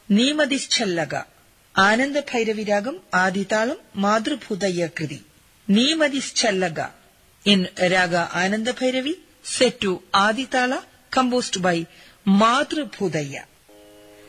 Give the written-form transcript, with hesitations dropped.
നീമതിശ്ചല്ലക. Ananda Bhairavi Ragam, ആദിതാളം, മാതൃഭൂതയ്യ Krithi. നീമതിശ്ചല്ലക in raga Ananda Bhairavi, set to Aditala, composed by Madhubhudaya.